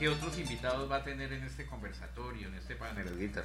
¿qué otros invitados va a tener en este conversatorio, en este panel, Edgar?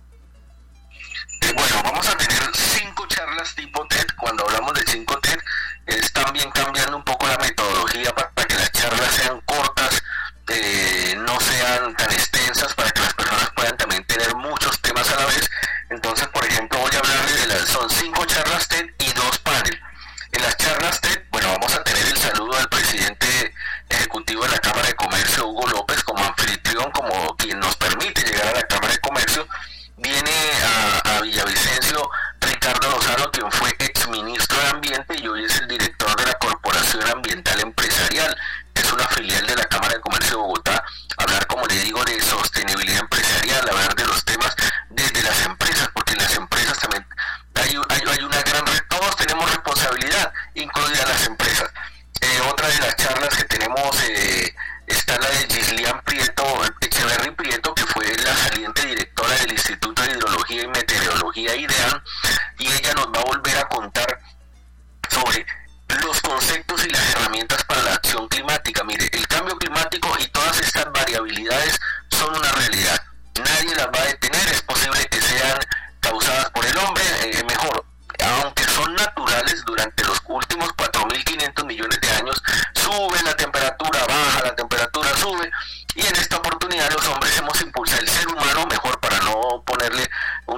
Bueno, vamos a tener 5 charlas tipo TED. Cuando hablamos de 5 TED, es también cambiando un poco la metodología para que las charlas sean cortas, no sean tan extensas, para que las personas puedan también tener muchos temas a la vez. Entonces, por ejemplo, voy a hablarles son 5 charlas TED y 2 paneles. En las charlas TED, bueno, vamos a tener el saludo al presidente ejecutivo de la Cámara de Comercio, Hugo López, como anfitrión, como quien nos permite llegar a la Cámara de Comercio. Viene a Villavicencio Ricardo Lozano, quien fue exministro de Ambiente y hoy es el director de la Corporación Ambiental Empresarial. Es una filial de la Cámara de Comercio de Bogotá. Hablar, como le digo, de sostenibilidad empresarial, hablar de los temas desde las empresas, porque en las empresas también hay una gran... Todos tenemos responsabilidad, incluidas las empresas. Otra de las charlas que tenemos está la de Gislian Echeverry Prieto, que fue la saliente directora del Instituto de Hidrología y Meteorología IDEAM, y ella nos va a volver a contar sobre los conceptos y las herramientas para la acción climática. Mire, el cambio climático y todas estas variabilidades son una realidad. Nadie las va a detener. Es posible que sean causadas por el hombre, mejor, aunque son naturales. Durante los últimos 4.500 millones de años sube la temperatura, baja, la temperatura sube, y en esta oportunidad los hombres hemos impulsado, el ser humano, mejor para no ponerle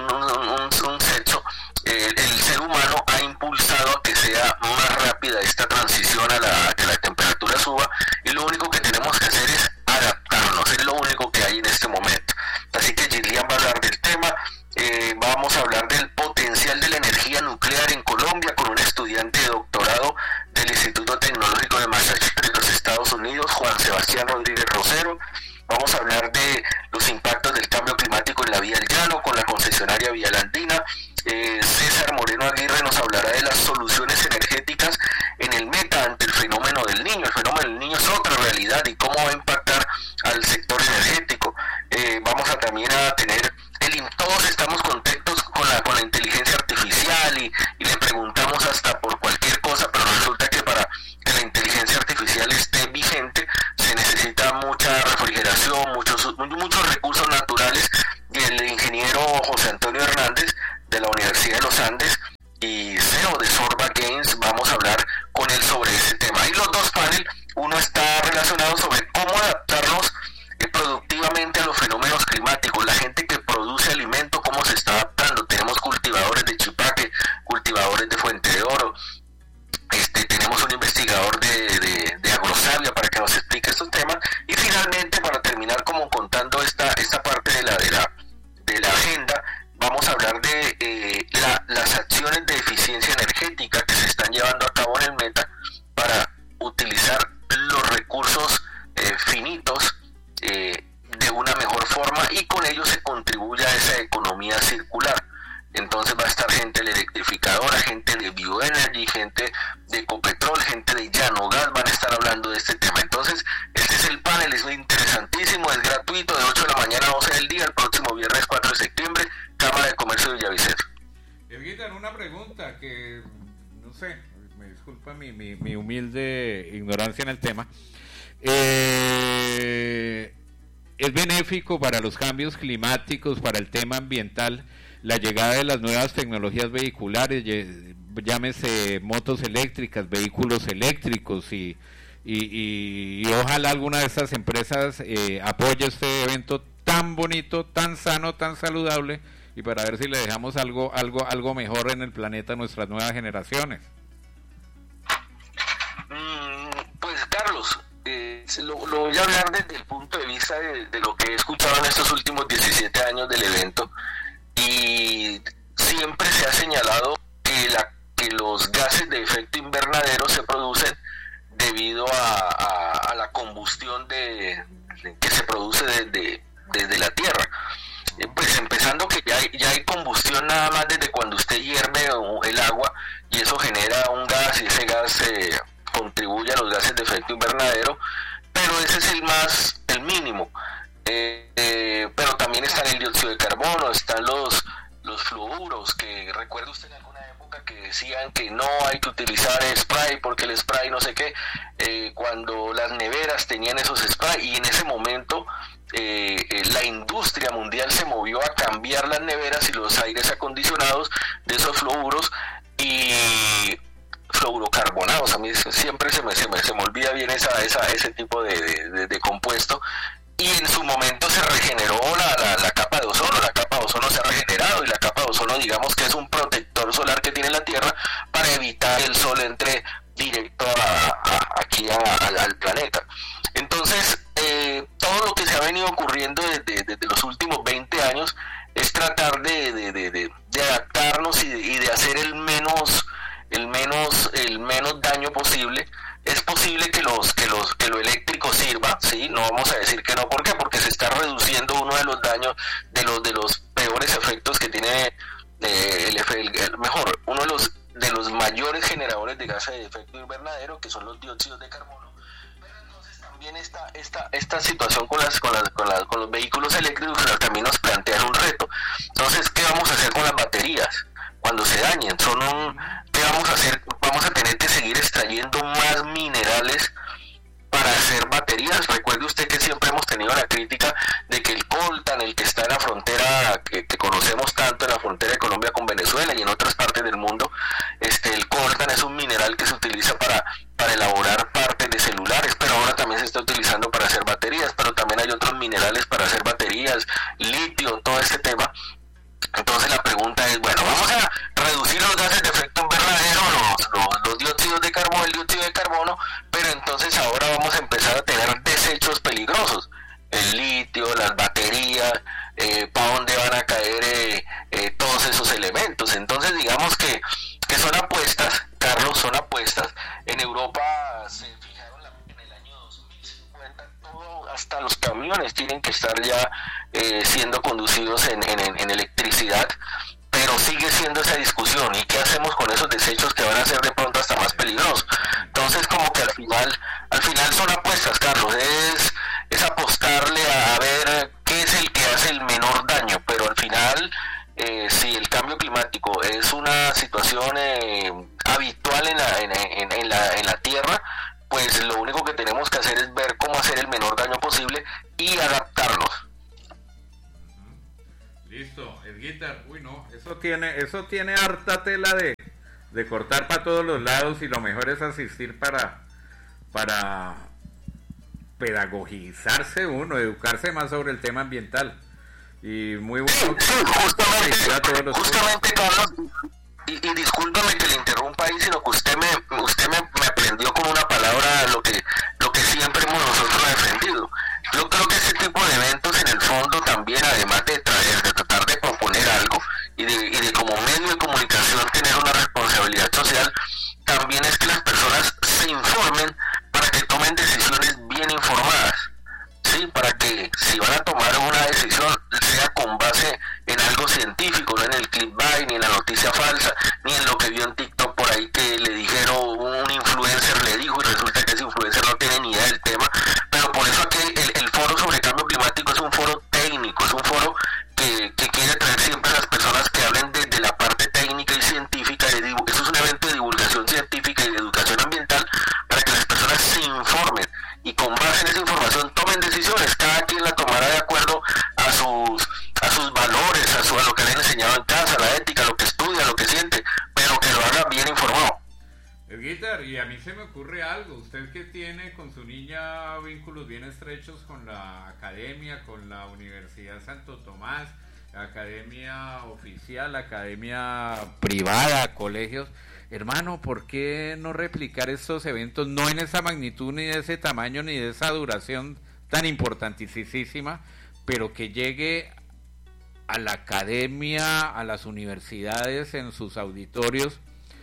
un sexo, el ser humano ha impulsado a que sea más rápida esta transición a que la temperatura suba, y lo único que tenemos que hacer es adaptarnos. Es lo único que hay en este momento. Así que Gillian va a hablar del tema. Vamos a hablar del potencial de la energía nuclear en Colombia con un estudiante de doctorado del Instituto Tecnológico de Massachusetts de los Estados Unidos, Juan Sebastián Rodríguez Rosero. Vamos a hablar de los impactos del cambio climático en la Vía del Llano con la concesionaria Vía Andina. César Moreno Aguirre nos hablará de las soluciones energéticas en el Meta ante el fenómeno del Niño. El fenómeno del Niño es otra realidad y cómo va a impactar al sector energético. Vamos a también a tener todos estamos contentos con la inteligencia artificial y le preguntamos hasta por cualquier cosa, pero resulta que para que la inteligencia artificial esté vigente se necesita mucha refrigeración, muchos recursos naturales, y el ingeniero José Antonio Hernández de la Universidad de los Andes y CEO de Sorba Games, vamos a hablar con él sobre ese tema. Y los 2 paneles, uno está relacionado sobre cómo adaptarnos productivamente a los fenómenos climáticos, la gente que produce alimento, cómo se está adaptando. Tenemos cultivadores de Chipaque, cultivadores de Fuente de Oro, tenemos un investigador de Agrosavia para que nos explique estos temas, y finalmente, para terminar como contando esta parte de la agenda, vamos a hablar de las acciones de eficiencia energética que se están llevando a cabo en el Meta para utilizar los recursos finitos de una mejor forma, y con ello se contribuye a esa economía circular. Entonces va a estar gente de la electrificadora, gente de Bioenergy, gente de Ecopetrol, gente de Llano Gas, van a estar hablando de este tema. Entonces, este es el panel, es interesantísimo, es gratuito, de 8 de la mañana a 12 del día, el próximo viernes 4 de septiembre, Cámara de Comercio de Villavicencio. Evita, una pregunta que, no sé, me disculpa mi humilde ignorancia en el tema. ¿Es benéfico para los cambios climáticos, para el tema ambiental, la llegada de las nuevas tecnologías vehiculares, llámese motos eléctricas, vehículos eléctricos, y ojalá alguna de estas empresas apoye este evento tan bonito, tan sano, tan saludable, y para ver si le dejamos algo mejor en el planeta a nuestras nuevas generaciones? Pues Carlos, lo voy a hablar desde el punto de vista de lo que he escuchado en estos últimos 17 años del evento, y siempre se ha señalado que los gases de efecto invernadero se producen debido a la combustión que se produce desde la Tierra. Pues empezando que ya hay combustión nada más desde cuando usted hierve el agua, y eso genera un gas, y ese gas contribuye a los gases de efecto invernadero, pero ese es el mínimo. Pero también está el dióxido de carbono, están los fluoruros, que recuerda usted en alguna época que decían que no hay que utilizar spray porque el spray no sé qué, cuando las neveras tenían esos spray, y en ese momento la industria mundial se movió a cambiar las neveras y los aires acondicionados de esos fluoruros y fluorocarbonados. A mí siempre se me olvida bien ese tipo de compuesto. Y en su momento se regeneró la capa de ozono. La capa de ozono se ha regenerado, y la capa de ozono, digamos que es un protector solar que tiene la Tierra para evitar el sol entre directo aquí al planeta. Entonces, todo lo que se ha venido ocurriendo desde los últimos 20 años es tratar de adaptarnos y de hacer el menos daño posible. Es posible que lo eléctrico sirva, sí, no vamos a decir que no. ¿Por qué? Porque se está reduciendo uno de los daños, de los peores efectos que tiene uno de los mayores generadores de gases de efecto invernadero, que son los dióxidos de carbono. Pero entonces también esta situación con los vehículos eléctricos también nos plantean un reto. Entonces, ¿qué vamos a hacer con las baterías cuando se dañen? ¿Qué vamos a hacer? Vamos a tener que seguir extrayendo más minerales para hacer baterías. Recuerde usted que siempre hemos tenido la crítica de que el coltan, el que está en la frontera que conocemos tanto, en la frontera de Colombia con Venezuela y en otras partes del mundo, el coltan es un mineral que se utiliza para elaborar partes de celulares, pero ahora también se está utilizando para hacer baterías. Pero también hay otros minerales para hacer baterías, litio, todo este tema. Entonces la pregunta es, bueno, vamos a reducir los gases de efecto invernadero, los dióxidos de carbono, el dióxido de carbono, pero entonces ahora vamos a empezar a tener desechos peligrosos, el litio, las baterías, ¿para dónde van a caer todos esos elementos? Entonces digamos que son apuestas, Carlos, son apuestas. En Europa se fijaron en el año 2050, hasta los camiones tienen que estar ya siendo conducidos en electricidad, pero sigue siendo esa discusión. ¿Y qué hacemos con esos desechos que van a ser de pronto hasta más peligrosos? Entonces, como que al final son apuestas, Carlos, es apostarle a ver qué es el que hace el menor daño, pero al final, si el cambio climático es una situación habitual en la Tierra, pues lo único que tenemos que hacer es ver cómo hacer el menor daño posible y adaptarnos. Listo, el guitar, uy no, eso tiene harta tela de cortar para todos los lados, y lo mejor es asistir para pedagogizarse uno, educarse más sobre el tema ambiental. Y muy bueno. Justamente Carlos, y discúlpame que le interrumpa ahí, sino que usted me aprendió con una palabra lo que siempre hemos nosotros defendido. Yo creo que ese tipo de eventos, en el fondo, también, además de tratar de proponer algo y de como medio de comunicación tener una responsabilidad social, también es que las personas se informen para que tomen decisiones bien informadas, ¿sí? Para que si van a tomar una decisión sea con base en algo científico, no en el clickbait, ni en la noticia falsa, ni en lo que vio en TikTok por ahí que le dijeron, un influencer le dijo, y resulta que ese influencer no tiene ni idea del tema. Pero por eso aquí el foro sobre cambio climático es un foro técnico, es un foro que quiere traer siempre a las personas que hablen desde la parte técnica y científica. Eso es un evento de divulgación científica y de educación ambiental para que las personas se informen y con base en esa información tomen decisiones. Cada quien la tomará de acuerdo a sus valores, a lo que le han enseñado en casa, a la ética, a lo que estudia, a lo que siente, pero que lo haga bien informado. El guitar, y a mí se me ocurre algo, usted que tiene con su niña vínculos bien estrechos con la academia, con la Universidad Santo Tomás, academia oficial, academia privada, colegios, hermano, ¿por qué no replicar estos eventos, no en esa magnitud, ni de ese tamaño, ni de esa duración tan importantísima, pero que llegue a la academia, a las universidades, en sus auditorios,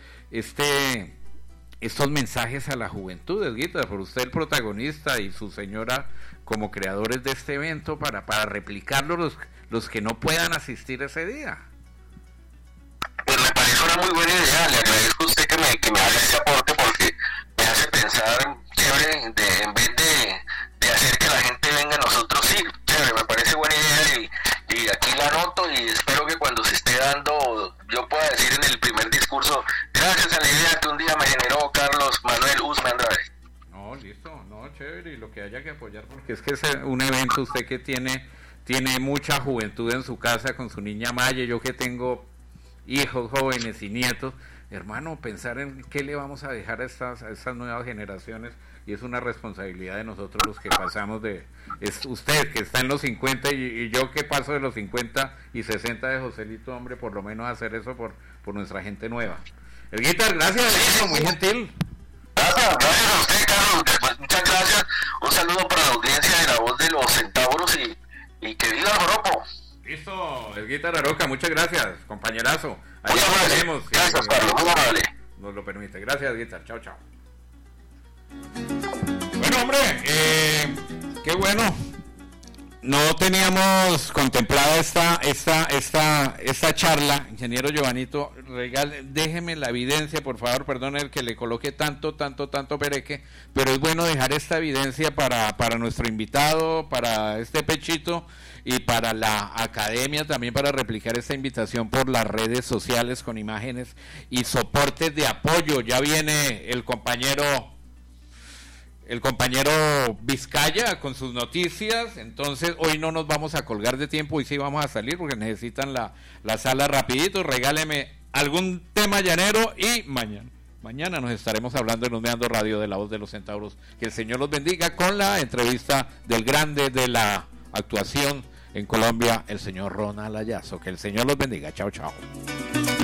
estos mensajes a la juventud, el guitar, por usted el protagonista y su señora como creadores de este evento, para replicarlo los que no puedan asistir ese día? Pues me parece una muy buena idea. Le agradezco a usted que me haga este aporte, porque me hace pensar chévere, en vez de hacer que la gente venga a nosotros, sí, chévere, me parece buena idea, y aquí la anoto, y espero que cuando se esté dando yo pueda decir en el primer discurso, gracias a la idea que un día me generó Carlos Manuel Usme Andrade. No, listo, no, chévere, y lo que haya que apoyar porque es que es un evento, usted que tiene mucha juventud en su casa con su niña Maya, yo que tengo hijos jóvenes y nietos, hermano, pensar en qué le vamos a dejar a estas nuevas generaciones, y es una responsabilidad de nosotros los que pasamos es usted que está en los 50 y yo que paso de los 50 y 60 de Joselito, hombre, por lo menos hacer eso por nuestra gente nueva. El Guitar, gracias, hijo, muy gentil. Gracias a usted, Carlos. Pues, muchas gracias. Un saludo para la audiencia de La Voz de los Centauros y que viva el joropo. Listo, el Guitar Aroca, muchas gracias, compañerazo. Ahí nos veremos. Gracias, Carlos, muy amable. Nos lo permite. Gracias, Guitar. Chao, chao. Bueno, hombre, qué bueno. No teníamos contemplada esta charla, ingeniero Giovanito. Déjeme la evidencia, por favor, perdone el que le coloque tanto pereque, pero es bueno dejar esta evidencia para nuestro invitado, para este Pechito y para la academia también, para replicar esta invitación por las redes sociales con imágenes y soportes de apoyo. Ya viene el compañero Vizcaya con sus noticias, entonces hoy no nos vamos a colgar de tiempo, hoy sí vamos a salir porque necesitan la sala rapidito. Regáleme algún tema llanero y mañana nos estaremos hablando en Ondeando Radio de La Voz de los Centauros. Que el Señor los bendiga con la entrevista del grande de la actuación en Colombia, el señor Ronald Ayazo. Que el Señor los bendiga. Chao, chao.